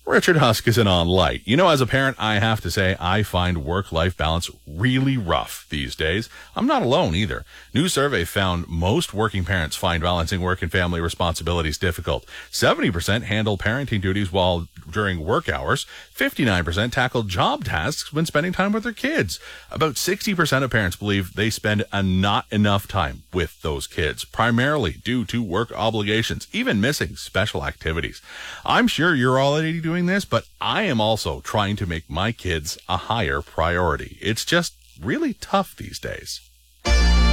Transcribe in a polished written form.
Richard Huskisson on Light. You know, as a parent, I have to say I find work-life balance really rough these days. I'm not alone either. New survey found most working parents find balancing work and family responsibilities difficult. 70% handle parenting duties while during work hours. 59% tackle job tasks when spending time with their kids. About 60% of parents believe they spend not enough time with those kids, primarily due to work obligations, even missing special activities. I'm sure you're already doing this, but I am also trying to make my kids a higher priority. It's just really tough these days.